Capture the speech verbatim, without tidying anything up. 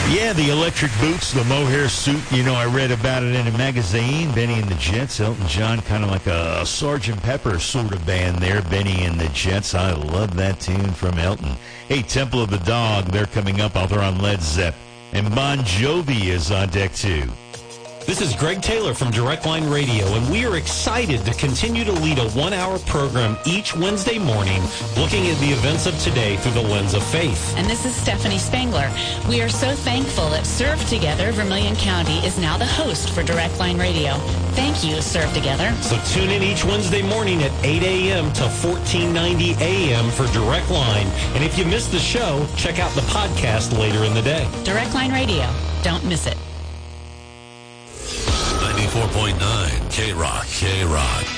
Yeah, the electric boots, the mohair suit. You know, I read about it in a magazine. Benny and the Jets, Elton John, kind of like a Sergeant Pepper sort of band there. Benny and the Jets. I love that tune from Elton. Hey, Temple of the Dog, they're coming up. They're on Led Zepp. And Bon Jovi is on deck, too. This is Greg Taylor from Direct Line Radio, and we are excited to continue to lead a one-hour program each Wednesday morning looking at the events of today through the lens of faith. And this is Stephanie Spangler. We are so thankful that Serve Together Vermilion County is now the host for Direct Line Radio. Thank you, Serve Together. So tune in each Wednesday morning at eight a.m. to fourteen ninety a.m. for Direct Line. And if you missed the show, check out the podcast later in the day. Direct Line Radio. Don't miss it. ninety-four point nine K-Rock, K-Rock.